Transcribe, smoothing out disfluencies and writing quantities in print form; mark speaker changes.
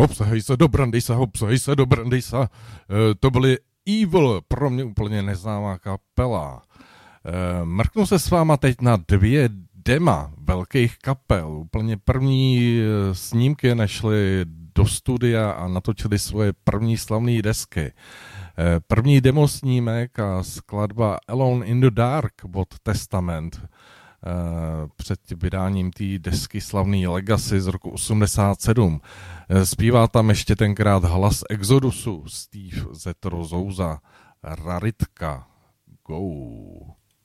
Speaker 1: Hopsahej se do Brandýsa, hopsahej se do Brandýsa. To byly Evil, pro mě úplně neznámá kapela. Mrknu se s váma teď na 2 dema velkých kapel. Úplně první snímky nešly do studia a natočili svoje první slavné desky. První demo snímek a skladba Alone in the Dark od Testament před vydáním té desky slavný Legacy z roku 87. Zpívá tam ještě tenkrát hlas Exodusu Steve Zetro Souza. Raritka. Go.